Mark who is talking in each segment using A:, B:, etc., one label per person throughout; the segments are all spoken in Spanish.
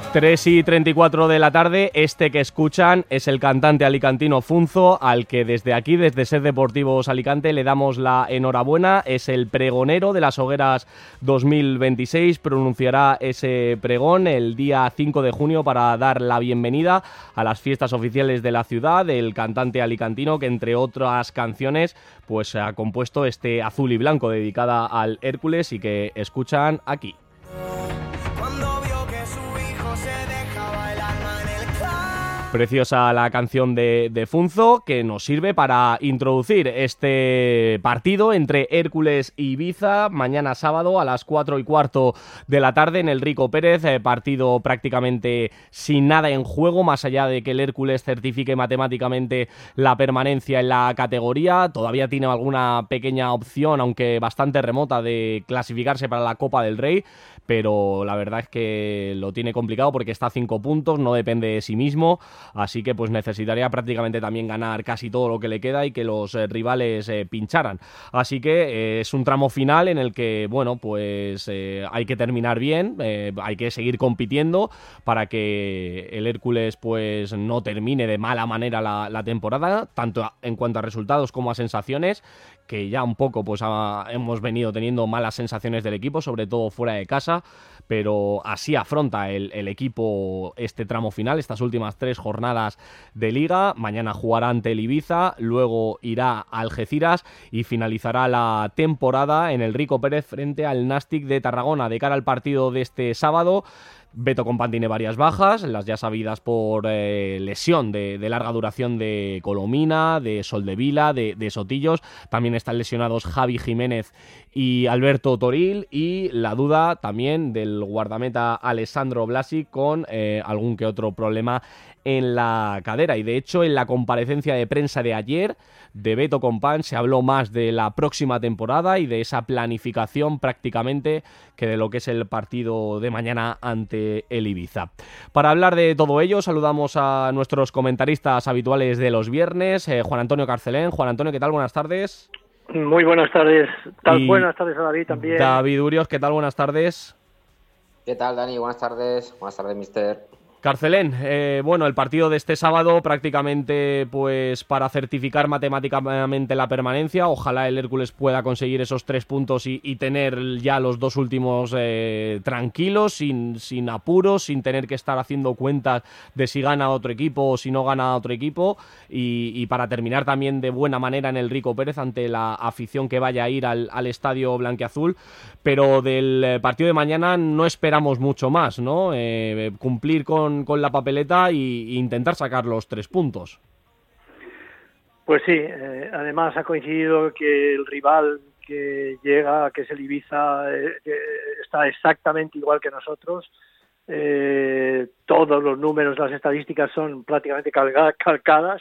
A: 3:34 de la tarde, este que escuchan es el cantante alicantino Funzo, al que desde aquí, desde SER Deportivos Alicante, le damos la enhorabuena. Es el pregonero de las Hogueras 2026, pronunciará ese pregón el día 5 de junio para dar la bienvenida a las fiestas oficiales de la ciudad. El cantante alicantino que, entre otras canciones, pues ha compuesto este Azul y Blanco, dedicada al Hércules, y que escuchan aquí. Preciosa la canción de Funzo, que nos sirve para introducir este partido entre Hércules y Ibiza mañana sábado a las 4:15 de la tarde en el Rico Pérez. Partido prácticamente sin nada en juego, más allá de que el Hércules certifique matemáticamente la permanencia en la categoría. Todavía tiene alguna pequeña opción, aunque bastante remota, de clasificarse para la Copa del Rey, pero la verdad es que lo tiene complicado porque está a 5 puntos, no depende de sí mismo. Así que pues necesitaría prácticamente también ganar casi todo lo que le queda y que los rivales pincharan. Así que es un tramo final en el que, bueno, pues hay que terminar bien, hay que seguir compitiendo para que el Hércules pues no termine de mala manera la temporada, tanto en cuanto a resultados como a sensaciones, que ya un poco pues hemos venido teniendo malas sensaciones del equipo, sobre todo fuera de casa, pero así afronta el equipo este tramo final, estas últimas 3 jornadas de Liga. Mañana jugará ante el Ibiza, luego irá a Algeciras y finalizará la temporada en el Rico Pérez frente al Nàstic de Tarragona. De cara al partido de este sábado, Beto Compán tiene varias bajas, las ya sabidas por lesión de larga duración de Colomina, de Soldevila, de Sotillos. También están lesionados Javi Jiménez y Alberto Toril, y la duda también del guardameta Alessandro Blasi con algún que otro problema en la cadera. Y de hecho, en la comparecencia de prensa de ayer de Beto Compán se habló más de la próxima temporada y de esa planificación prácticamente que de lo que es el partido de mañana ante el Ibiza. Para hablar de todo ello saludamos a nuestros comentaristas habituales de los viernes, Juan Antonio Carcelén. Juan Antonio, ¿qué tal? Buenas tardes.
B: Muy buenas tardes. Buenas tardes a David también.
A: David Urios, ¿qué tal? Buenas tardes.
C: ¿Qué tal, Dani? Buenas tardes, mister.
A: Carcelén, bueno, el partido de este sábado prácticamente pues para certificar matemáticamente la permanencia. Ojalá el Hércules pueda conseguir esos 3 puntos y tener ya los 2 últimos tranquilos, sin apuros, sin tener que estar haciendo cuentas de si gana otro equipo o si no gana otro equipo, y para terminar también de buena manera en el Rico Pérez ante la afición que vaya a ir al estadio blanquiazul. Pero del partido de mañana no esperamos mucho más, ¿no? Cumplir con la papeleta e intentar sacar los 3 puntos.
B: Pues sí, además ha coincidido que el rival que llega, que es el Ibiza, está exactamente igual que nosotros. Todos los números, las estadísticas son prácticamente calcadas,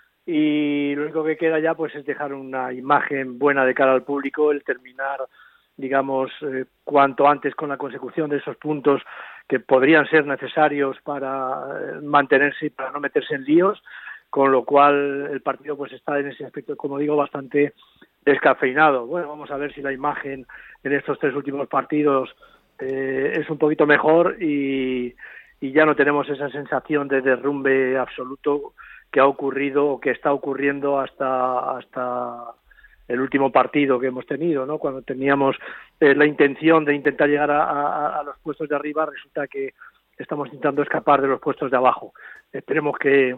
B: y lo único que queda ya pues es dejar una imagen buena de cara al público, el terminar, digamos, cuanto antes con la consecución de esos puntos que podrían ser necesarios para mantenerse y para no meterse en líos, con lo cual el partido pues está en ese aspecto, como digo, bastante descafeinado. Bueno, vamos a ver si la imagen en estos 3 últimos partidos es un poquito mejor y ya no tenemos esa sensación de derrumbe absoluto que ha ocurrido o que está ocurriendo hasta el último partido que hemos tenido, ¿no? Cuando teníamos la intención de intentar llegar a los puestos de arriba, resulta que estamos intentando escapar de los puestos de abajo. Esperemos que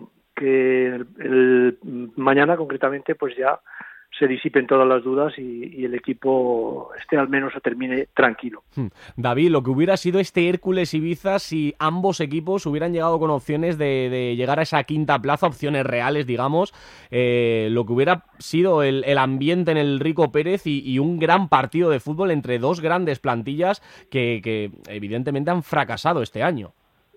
B: el mañana concretamente pues ya se disipen todas las dudas y el equipo al menos se termine tranquilo.
A: David, lo que hubiera sido este Hércules Ibiza si ambos equipos hubieran llegado con opciones de llegar a esa quinta plaza, opciones reales, digamos, lo que hubiera sido el ambiente en el Rico Pérez y un gran partido de fútbol entre 2 grandes plantillas que evidentemente han fracasado este año.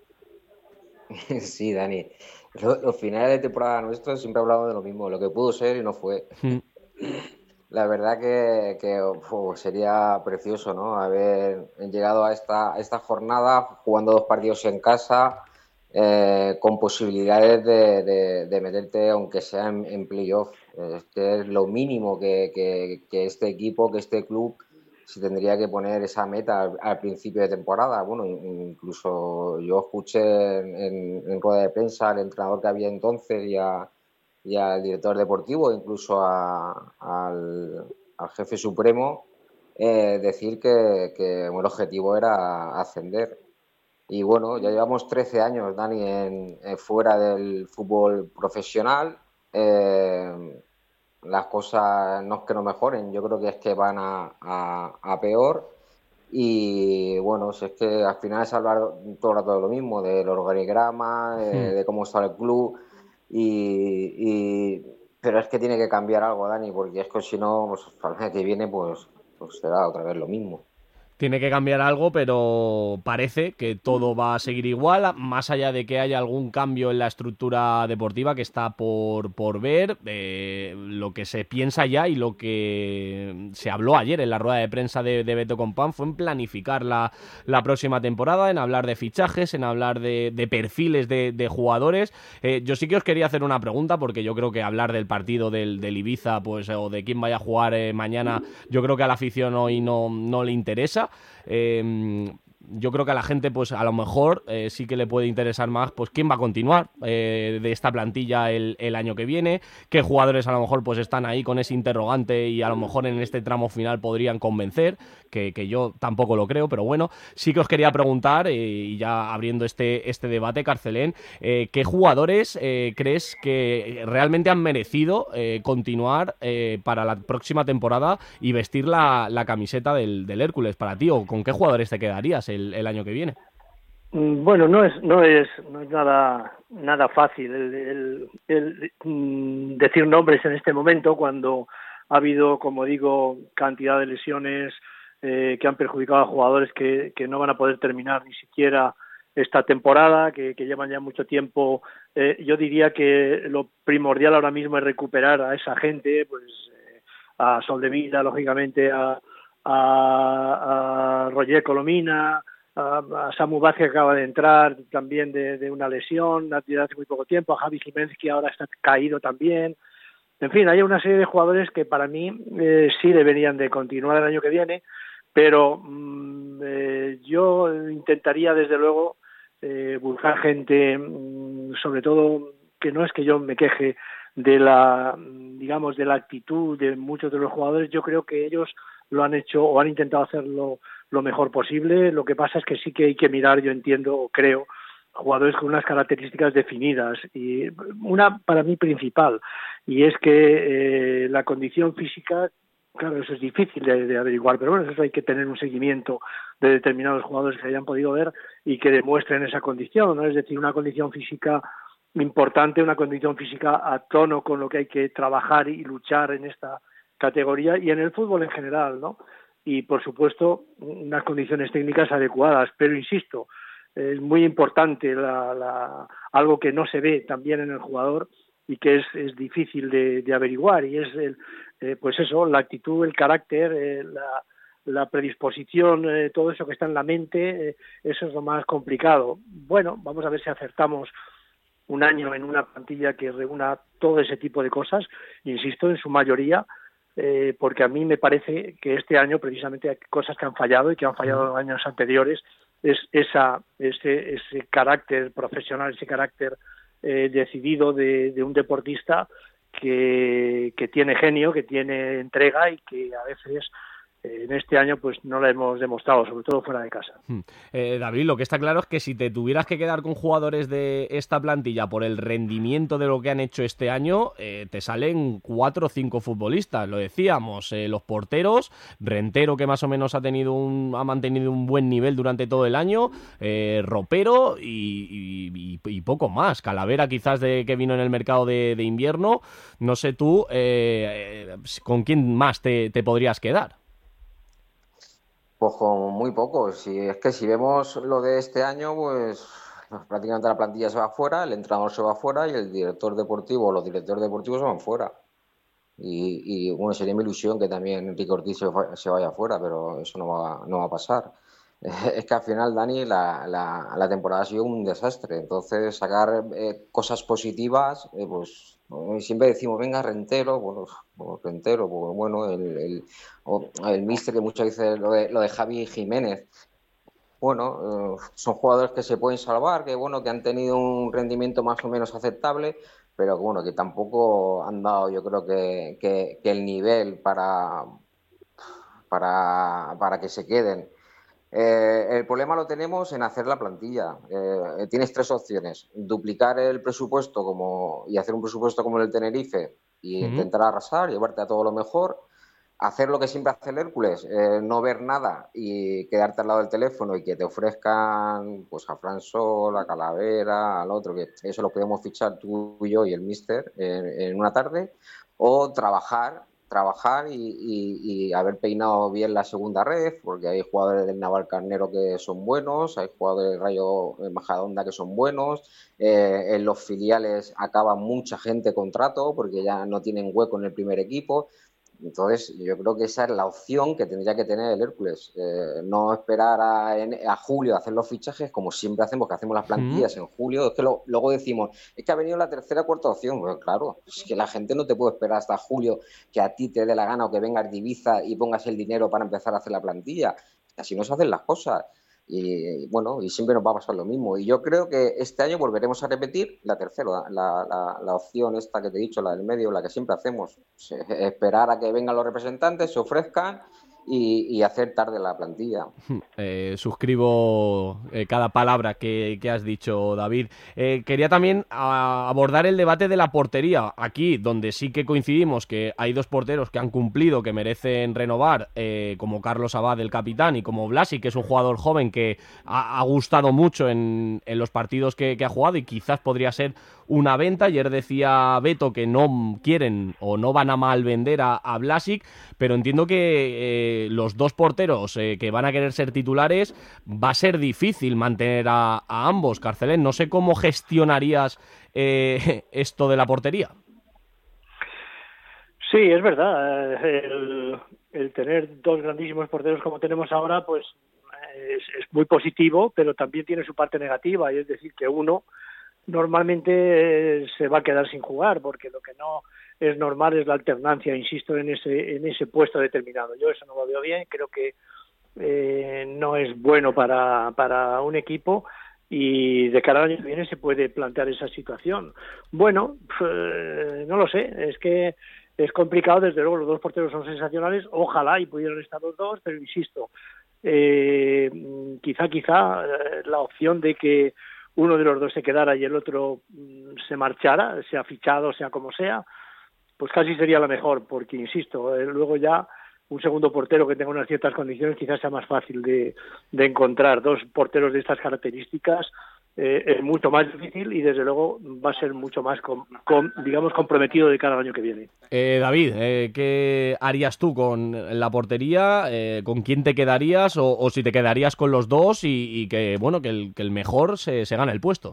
C: Sí, Dani. Los finales de temporada nuestros siempre hablamos de lo mismo, lo que pudo ser y no fue. La verdad que sería precioso, ¿no? Haber llegado a esta jornada jugando 2 partidos en casa, con posibilidades de meterte, aunque sea en playoff. Este es lo mínimo que este equipo, que este club si tendría que poner esa meta al principio de temporada. Bueno, incluso yo escuché en rueda de prensa al entrenador que había entonces y al director deportivo, incluso al jefe supremo, decir que el objetivo era ascender. Y bueno, ya llevamos 13 años, Dani, fuera del fútbol profesional. Las cosas no es que no mejoren, yo creo que es que van a peor. Y bueno, si es que al final es hablar todo el rato de lo mismo, del organigrama, de cómo está el club. Pero es que tiene que cambiar algo, Dani, porque es que si no, pues al año que viene, pues será otra vez lo mismo.
A: Tiene que cambiar algo, pero parece que todo va a seguir igual, más allá de que haya algún cambio en la estructura deportiva que está por ver. Lo que se piensa ya y lo que se habló ayer en la rueda de prensa de Beto Compán fue en planificar la próxima temporada, en hablar de fichajes, en hablar de perfiles de jugadores. Yo sí que os quería hacer una pregunta, porque yo creo que hablar del partido del Ibiza, pues, o de quién vaya a jugar mañana, yo creo que a la afición hoy no le interesa. Yo creo que a la gente, pues a lo mejor sí que le puede interesar más, pues quién va a continuar de esta plantilla el año que viene, qué jugadores a lo mejor pues están ahí con ese interrogante y a lo mejor en este tramo final podrían convencer, que yo tampoco lo creo, pero bueno, sí que os quería preguntar, y ya abriendo este debate, Carcelén, ¿qué jugadores crees que realmente han merecido continuar para la próxima temporada y vestir la camiseta del Hércules para ti? ¿O con qué jugadores te quedarías el año que viene?
B: Bueno, no es nada fácil el decir nombres en este momento, cuando ha habido, como digo, cantidad de lesiones que han perjudicado a jugadores que no van a poder terminar ni siquiera esta temporada, que llevan ya mucho tiempo. Yo diría que lo primordial ahora mismo es recuperar a esa gente, pues a Soldevila, lógicamente, a Roger Colomina, a Samu Vázquez, que acaba de entrar también de una lesión hace muy poco tiempo, a Javi Jiménez, que ahora está caído también. En fin, hay una serie de jugadores que para mí sí deberían de continuar el año que viene, pero yo intentaría desde luego buscar gente, sobre todo, que no es que yo me queje de la actitud de muchos de los jugadores. Yo creo que ellos lo han hecho o han intentado hacerlo lo mejor posible. Lo que pasa es que sí que hay que mirar, yo entiendo o creo, jugadores con unas características definidas, y una para mí principal, y es que la condición física, claro, eso es difícil de averiguar, pero bueno, eso hay que tener un seguimiento de determinados jugadores que hayan podido ver y que demuestren esa condición, ¿no? Es decir, una condición física importante, una condición física a tono con lo que hay que trabajar y luchar en esta categoría y en el fútbol en general, ¿no? Y por supuesto unas condiciones técnicas adecuadas, pero insisto, es muy importante algo que no se ve también en el jugador y que es difícil de averiguar, y es pues eso, la actitud, el carácter, la predisposición, todo eso que está en la mente. Eso es lo más complicado. Bueno, vamos a ver si acertamos un año en una plantilla que reúna todo ese tipo de cosas, insisto, en su mayoría, porque a mí me parece que este año precisamente hay cosas que han fallado y que han fallado en años anteriores, es ese carácter profesional, ese carácter decidido de un deportista que tiene genio, que tiene entrega y que a veces en este año pues no lo hemos demostrado, sobre todo fuera de casa.
A: David, lo que está claro es que si te tuvieras que quedar con jugadores de esta plantilla por el rendimiento de lo que han hecho este año, te salen 4 o 5 futbolistas. Lo decíamos, los porteros, Rentero, que más o menos ha mantenido un buen nivel durante todo el año, Ropero y poco más. Calavera quizás que vino en el mercado de invierno. No sé tú, ¿con quién más te podrías quedar?
C: Pues con muy poco. Si es que si vemos lo de este año, pues prácticamente la plantilla se va fuera, el entrenador se va fuera y el director deportivo o los directores deportivos se van fuera. Y bueno, sería mi ilusión que también Enrique Ortiz se vaya fuera, pero eso no va a pasar. Es que al final, Dani, la temporada ha sido un desastre. Entonces, sacar cosas positivas, pues siempre decimos, venga, Rentero, bueno, Rentero, pues bueno, el míster, que muchas veces lo de Javi Jiménez. Bueno, son jugadores que se pueden salvar, que bueno, que han tenido un rendimiento más o menos aceptable, pero que bueno, que tampoco han dado, yo creo que el nivel para que se queden. El problema lo tenemos en hacer la plantilla. Tienes 3 opciones: duplicar el presupuesto y hacer un presupuesto como el del Tenerife y intentar arrasar, llevarte a todo lo mejor. Hacer lo que siempre hace el Hércules, no ver nada y quedarte al lado del teléfono y que te ofrezcan pues a Fransol, a Calavera, al otro, que eso lo podemos fichar tú y yo y el míster en una tarde, o trabajar y haber peinado bien la segunda red, porque hay jugadores del Navalcarnero que son buenos, hay jugadores del Rayo Majadahonda que son buenos, en los filiales acaba mucha gente contrato porque ya no tienen hueco en el primer equipo. Entonces, yo creo que esa es la opción que tendría que tener el Hércules. No esperar a julio a hacer los fichajes, como siempre hacemos, que hacemos las plantillas en julio. Es que luego decimos, es que ha venido la tercera o cuarta opción. Pues claro, es que la gente no te puede esperar hasta julio que a ti te dé la gana o que vengas de Ibiza y pongas el dinero para empezar a hacer la plantilla. Así no se hacen las cosas. Y bueno, y siempre nos va a pasar lo mismo. Y yo creo que este año volveremos a repetir la tercera, la opción esta que te he dicho, la del medio, la que siempre hacemos. Esperar a que vengan los representantes, se ofrezcan y hacer tarde la plantilla.
A: Suscribo cada palabra que has dicho, David. Quería también abordar el debate de la portería. Aquí, donde sí que coincidimos que hay 2 porteros que han cumplido, que merecen renovar, como Carlos Abad, el capitán, y como Blasi, que es un jugador joven que ha gustado mucho en los partidos que ha jugado y quizás podría ser una venta. Ayer decía Beto que no quieren o no van a mal vender a Blasic, pero entiendo que los 2 porteros que van a querer ser titulares, va a ser difícil mantener a ambos. Carcelén, no sé cómo gestionarías esto de la portería.
B: Sí, es verdad. El tener 2 grandísimos porteros como tenemos ahora, pues es muy positivo, pero también tiene su parte negativa, y es decir, que uno normalmente se va a quedar sin jugar, porque lo que no es normal es la alternancia, insisto, en ese puesto determinado. Yo eso no lo veo bien, creo que no es bueno para un equipo, y de cara al año que viene se puede plantear esa situación. Bueno, no lo sé, es que es complicado. Desde luego los 2 porteros son sensacionales, ojalá y pudieran estar los 2, pero insisto, quizá la opción de que uno de los 2 se quedara y el otro se marchara, sea fichado, sea como sea, pues casi sería la mejor, porque insisto, luego ya un segundo portero que tenga unas ciertas condiciones quizás sea más fácil de encontrar. 2 porteros de estas características es mucho más difícil, y desde luego va a ser mucho más digamos comprometido de cara al año que viene.
A: David, ¿qué harías tú con la portería? ¿Con quién te quedarías? O si te quedarías con los 2 y que bueno, que el mejor se gane el puesto.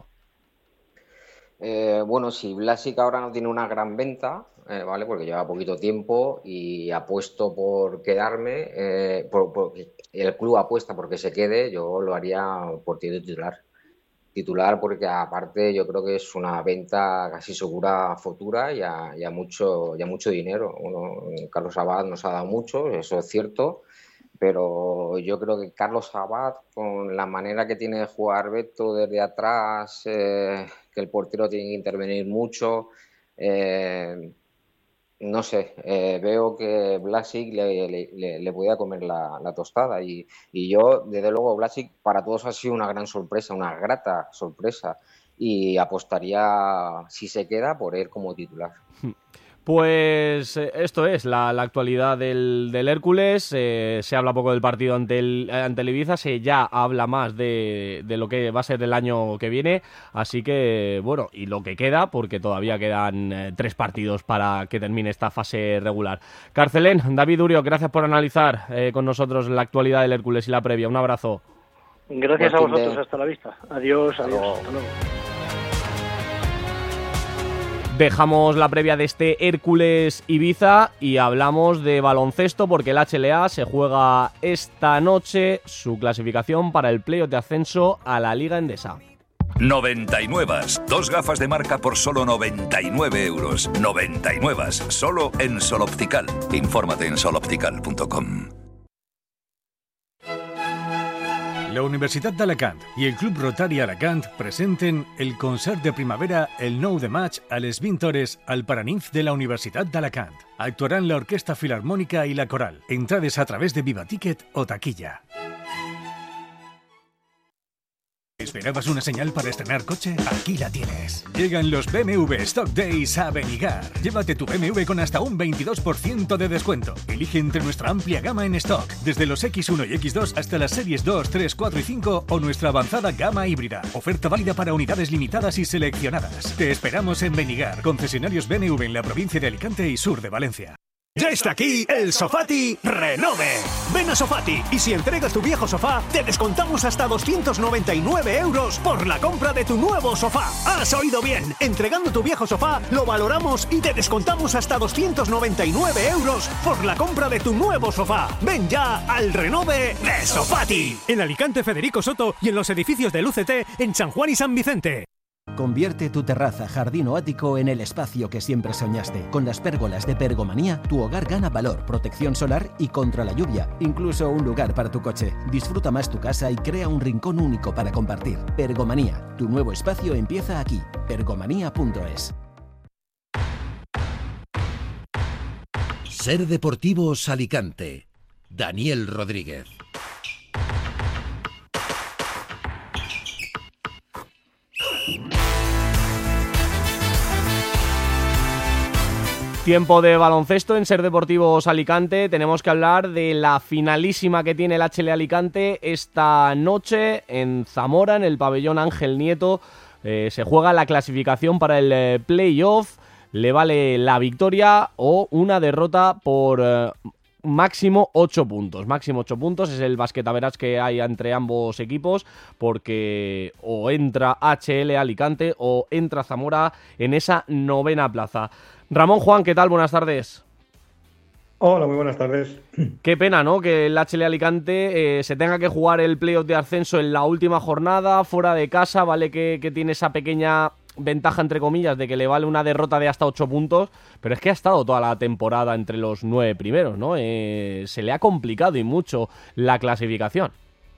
C: Bueno, si Blasic ahora no tiene una gran venta, ¿vale? Porque lleva poquito tiempo y apuesto por quedarme, el club apuesta porque se quede, yo lo haría por titular, porque aparte yo creo que es una venta casi segura futura y a mucho dinero. Bueno, Carlos Abad nos ha dado mucho, eso es cierto, pero yo creo que Carlos Abad, con la manera que tiene de jugar Beto desde atrás, que el portero tiene que intervenir mucho, no sé, veo que Blasic le podía comer la tostada, y yo, desde luego, Blasic para todos ha sido una gran sorpresa, una grata sorpresa, y apostaría, si se queda, por él como titular.
A: Pues esto es la actualidad del Hércules. Se habla poco del partido ante el Ibiza, se ya habla más de lo que va a ser el año que viene, así que bueno, y lo que queda, porque todavía quedan 3 partidos para que termine esta fase regular. Carcelén, David Urio, gracias por analizar con nosotros la actualidad del Hércules y la previa. Un abrazo.
B: Gracias a vosotros, hasta la vista. Adiós. Hasta luego.
A: Dejamos la previa de este Hércules Ibiza y hablamos de baloncesto porque el HLA se juega esta noche su clasificación para el playoff de ascenso a la Liga Endesa.
D: 99. 2 gafas de marca por solo 99 euros. 99. Solo en Sol Optical. Infórmate en soloptical.com.
E: La Universitat d'Alacant i el Club Rotari Alacant presenten el concert de primavera el 9 de maig a les 20 hores al Paranimf de la Universitat d'Alacant. Actuaran la Orquesta Filarmònica i la Coral. Entrades a través de Viva Ticket o taquilla. ¿Esperabas una señal para estrenar coche? Aquí la tienes. Llegan los BMW Stock Days a Benigar. Llévate tu BMW con hasta un 22% de descuento. Elige entre nuestra amplia gama en stock, desde los X1 y X2 hasta las series 2, 3, 4 y 5 o nuestra avanzada gama híbrida. Oferta válida para unidades limitadas y seleccionadas. Te esperamos en Benigar, concesionarios BMW en la provincia de Alicante y sur de Valencia.
F: Ya está aquí el Sofati Renove. Ven a Sofati y si entregas tu viejo sofá, te descontamos hasta 299 euros por la compra de tu nuevo sofá. ¿Has oído bien? Entregando tu viejo sofá, lo valoramos y te descontamos hasta 299 euros por la compra de tu nuevo sofá. Ven ya al Renove de Sofati. En Alicante, Federico Soto y en los edificios del UCT en San Juan y San Vicente.
G: Convierte tu terraza, jardín o ático en el espacio que siempre soñaste. Con las pérgolas de Pergomanía, tu hogar gana valor, protección solar y contra la lluvia. Incluso un lugar para tu coche. Disfruta más tu casa y crea un rincón único para compartir. Pergomanía, tu nuevo espacio empieza aquí. Pergomanía.es.
H: Ser Deportivos Alicante. Daniel Rodríguez.
A: Tiempo de baloncesto en Ser Deportivos Alicante. Tenemos que hablar de la finalísima que tiene el HL Alicante esta noche en Zamora, en el pabellón Ángel Nieto. Se juega la clasificación para el playoff. Le vale la victoria o una derrota por máximo 8 puntos. Máximo 8 puntos es el basquetaveras que hay entre ambos equipos, porque o entra HL Alicante o entra Zamora en esa novena plaza. Ramón, Juan, ¿qué tal? Buenas tardes.
I: Hola, muy buenas tardes.
A: Qué pena, ¿no?, que el HL Alicante se tenga que jugar el playoff de ascenso en la última jornada, fuera de casa. Vale que tiene esa pequeña ventaja, entre comillas, de que le vale una derrota de hasta 8 puntos, pero es que ha estado toda la temporada entre los 9 primeros, ¿no? Se le ha complicado y mucho la clasificación.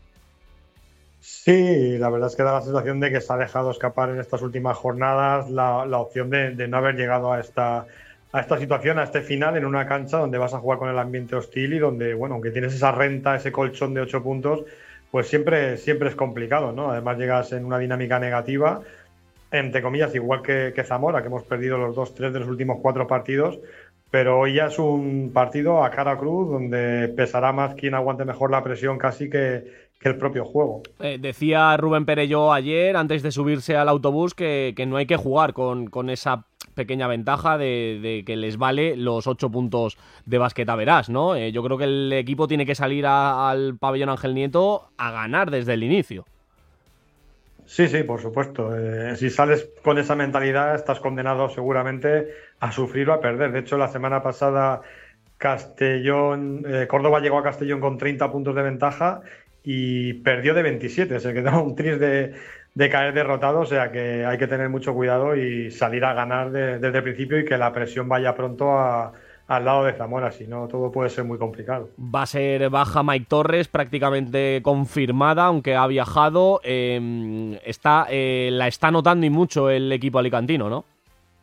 I: Sí, la verdad es que da la sensación de que se ha dejado escapar en estas últimas jornadas la opción de no haber llegado a esta situación, a este final, en una cancha donde vas a jugar con el ambiente hostil y donde, bueno, aunque tienes esa renta, ese colchón de 8 puntos, pues siempre es complicado, ¿no? Además llegas en una dinámica negativa, entre comillas, igual que Zamora, que hemos perdido los 2-3 de los últimos 4 partidos, pero hoy ya es un partido a cara cruz donde pesará más quien aguante mejor la presión casi que el propio juego.
A: Decía Rubén Perelló ayer, antes de subirse al autobús, que no hay que jugar con esa pequeña ventaja de que les vale los 8 puntos de basquetaveras, ¿no? Yo creo que el equipo tiene que salir al pabellón Ángel Nieto a ganar desde el inicio.
I: Sí, por supuesto. Si sales con esa mentalidad, estás condenado seguramente a sufrir o a perder. De hecho, la semana pasada Córdoba llegó a Castellón con 30 puntos de ventaja y perdió de 27. Se quedó un tris de caer derrotado, o sea que hay que tener mucho cuidado y salir a ganar desde el principio y que la presión vaya pronto al lado de Zamora, si no todo puede ser muy complicado.
A: Va a ser baja Mike Torres, prácticamente confirmada, aunque ha viajado. La está notando y mucho el equipo alicantino, ¿no?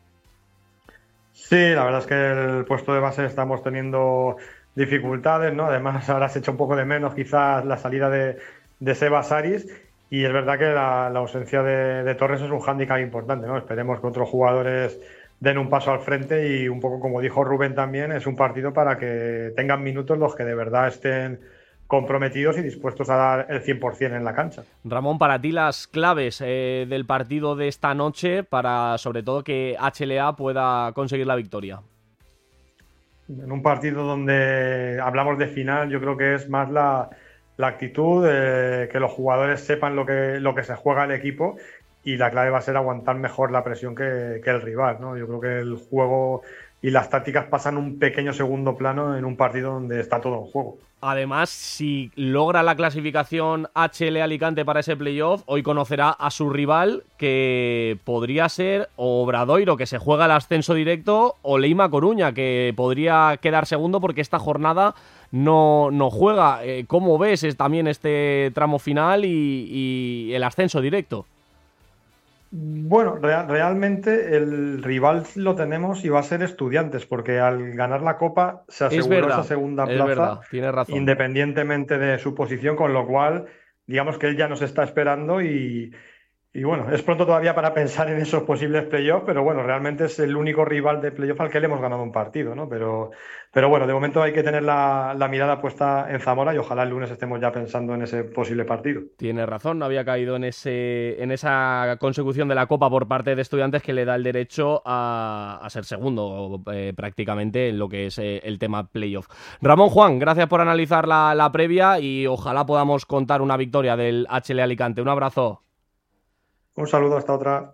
I: Sí, la verdad es que el puesto de base estamos teniendo dificultades, ¿no? Además ahora se echa un poco de menos quizás la salida de Seba Saris, y es verdad que la ausencia de Torres es un hándicap importante, ¿no? Esperemos que otros jugadores den un paso al frente y un poco como dijo Rubén también, es un partido para que tengan minutos los que de verdad estén comprometidos y dispuestos a dar el 100% en la cancha.
A: Ramón, para ti las claves del partido de esta noche para sobre todo que HLA pueda conseguir la victoria.
I: En un partido donde hablamos de final, yo creo que es más la actitud, que los jugadores sepan lo que se juega el equipo y la clave va a ser aguantar mejor la presión que el rival, ¿no? Yo creo que el juego y las tácticas pasan un pequeño segundo plano en un partido donde está todo en juego.
A: Además, si logra la clasificación HL Alicante para ese playoff, hoy conocerá a su rival, que podría ser o Obradoiro, que se juega el ascenso directo, o Leima Coruña, que podría quedar segundo porque esta jornada no juega. ¿Cómo ves también este tramo final y el ascenso directo?
I: Bueno, realmente el rival lo tenemos y va a ser Estudiantes, porque al ganar la Copa se aseguró esa segunda plaza,
A: verdad, tienes razón,
I: independientemente de su posición, con lo cual, digamos que él ya nos está esperando y bueno, es pronto todavía para pensar en esos posibles playoffs, pero bueno, realmente es el único rival de playoff al que le hemos ganado un partido, ¿no? Pero bueno, de momento hay que tener la mirada puesta en Zamora y ojalá el lunes estemos ya pensando en ese posible partido.
A: Tienes razón, no había caído en esa consecución de la Copa por parte de Estudiantes que le da el derecho a ser segundo prácticamente en lo que es el tema playoff. Ramón, Juan, gracias por analizar la previa y ojalá podamos contar una victoria del HL Alicante. Un abrazo.
I: Un saludo, hasta otra.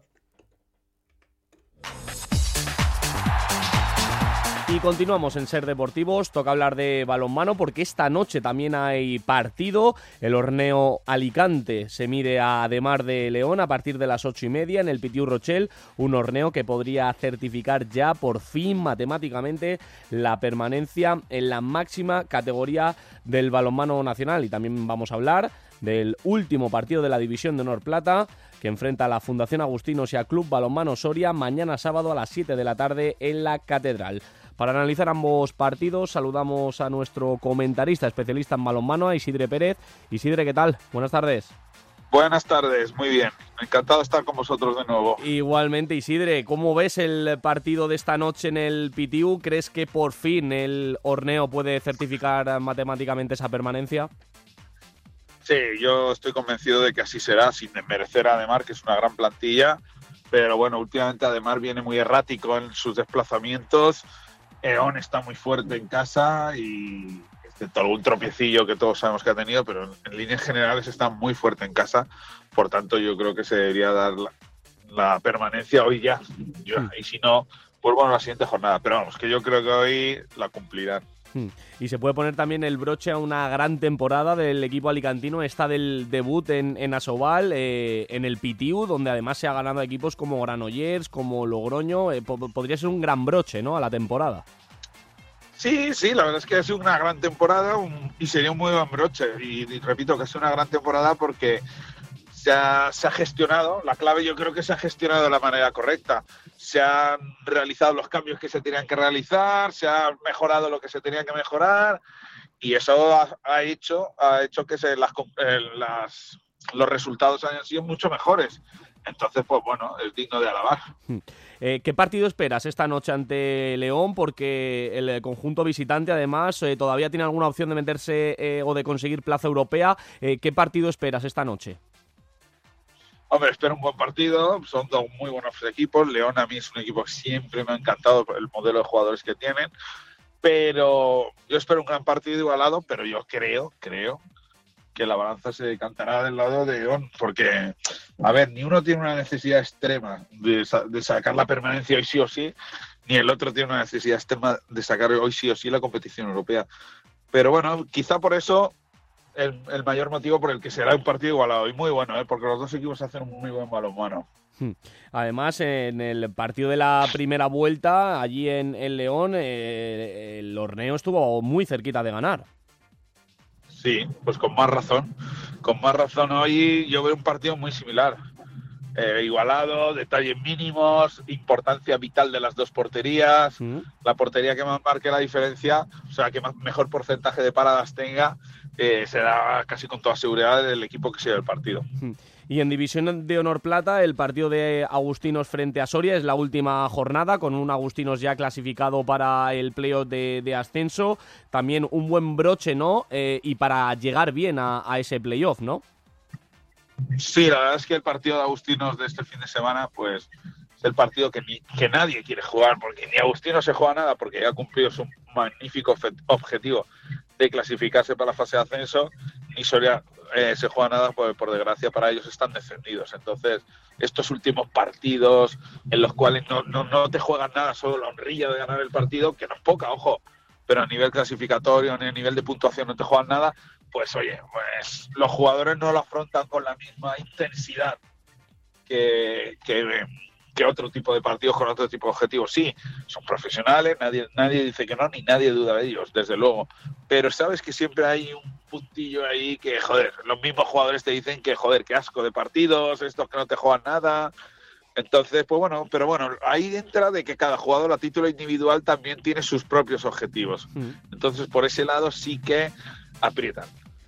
A: Y continuamos en Ser Deportivos, toca hablar de balonmano porque esta noche también hay partido. El Horneo Alicante se mide a Ademar de León a partir de las 8:30 en el Pitiu Rochel, un Horneo que podría certificar ya por fin matemáticamente la permanencia en la máxima categoría del balonmano nacional. Y también vamos a hablar del último partido de la División de Honor Plata, que enfrenta a la Fundación Agustinos y a Club Balonmano Soria mañana sábado a las 7 de la tarde en la Catedral. Para analizar ambos partidos saludamos a nuestro comentarista especialista en balonmano, a Isidre Pérez. Isidre, ¿qué tal? Buenas tardes.
J: Buenas tardes, muy bien. Encantado de estar con vosotros de nuevo.
A: Igualmente, Isidre, ¿cómo ves el partido de esta noche en el Pitiu? ¿Crees que por fin el Horneo puede certificar matemáticamente esa permanencia?
J: Sí, yo estoy convencido de que así será, sin desmerecer a Ademar, que es una gran plantilla, pero bueno, últimamente Ademar viene muy errático en sus desplazamientos. Eón está muy fuerte en casa y excepto algún tropiecillo que todos sabemos que ha tenido, pero en líneas generales está muy fuerte en casa. Por tanto, yo creo que se debería dar la permanencia hoy ya. Y si no, pues bueno, la siguiente jornada. Pero vamos, que yo creo que hoy la cumplirán.
A: Y se puede poner también el broche a una gran temporada del equipo alicantino, esta del debut en Asobal, en el Pitiu, donde además se ha ganado a equipos como Granollers, como Logroño. Podría ser un gran broche, ¿no?, a la temporada.
J: Sí, la verdad es que ha sido una gran temporada y sería un muy buen broche. Y repito que ha sido una gran temporada porque se ha gestionado, la clave yo creo que se ha gestionado de la manera correcta. Se han realizado los cambios que se tenían que realizar, se ha mejorado lo que se tenía que mejorar y eso ha hecho que los resultados hayan sido mucho mejores. Entonces, pues bueno, es digno de alabar.
A: ¿Qué partido esperas esta noche ante León? Porque el conjunto visitante, además, todavía tiene alguna opción de meterse o de conseguir plaza europea. ¿Qué partido esperas esta noche?
J: Hombre, espero un buen partido, son dos muy buenos equipos. León a mí es un equipo que siempre me ha encantado por el modelo de jugadores que tienen, pero yo espero un gran partido igualado, pero yo creo que la balanza se decantará del lado de León, porque, a ver, ni uno tiene una necesidad extrema de sacar la permanencia hoy sí o sí, ni el otro tiene una necesidad extrema de sacar hoy sí o sí la competición europea. Pero bueno, quizá por eso el mayor motivo por el que será un partido igualado y muy bueno, porque los dos equipos hacen un muy buen balonmano.
A: Además, en el partido de la primera vuelta, allí en León, el Horneo estuvo muy cerquita de ganar.
J: Sí, pues con más razón. Con más razón hoy yo veo un partido muy similar. Igualado, detalles mínimos, importancia vital de las dos porterías, la portería que más marque la diferencia, o sea, que mejor porcentaje de paradas tenga, será casi con toda seguridad el equipo que siga el partido.
A: Y en División de Honor Plata, el partido de Agustinos frente a Soria es la última jornada, con un Agustinos ya clasificado para el playoff de ascenso. También un buen broche, ¿no? Y para llegar bien a ese playoff, ¿no?
J: Sí, la verdad es que el partido de Agustinos de este fin de semana, pues es el partido que nadie quiere jugar, porque ni Agustinos se juega nada, porque ya ha cumplido su magnífico objetivo de clasificarse para la fase de ascenso, ni Soria se juega nada, pues por desgracia para ellos están descendidos. Entonces, estos últimos partidos en los cuales no te juegan nada, solo la honrilla de ganar el partido, que no es poca, ojo, pero a nivel clasificatorio, a nivel de puntuación no te juegan nada, pues oye, pues los jugadores no lo afrontan con la misma intensidad que otro tipo de partidos con otro tipo de objetivos. Sí, son profesionales, nadie dice que no, ni nadie duda de ellos, desde luego. Pero sabes que siempre hay un puntillo ahí que, joder, los mismos jugadores te dicen que, joder, qué asco de partidos, estos que no te juegan nada. Entonces, pues bueno, pero bueno, ahí entra de que cada jugador a título individual también tiene sus propios objetivos. Entonces, por ese lado sí que aprietan.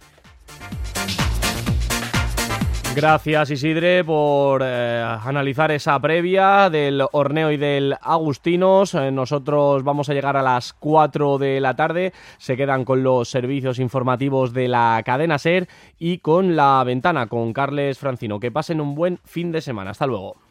A: Gracias, Isidre, por analizar esa previa del Orneo y del Agustinos. Nosotros vamos a llegar a las 4 de la tarde. Se quedan con los servicios informativos de la cadena SER y con La Ventana, con Carles Francino. Que pasen un buen fin de semana. Hasta luego.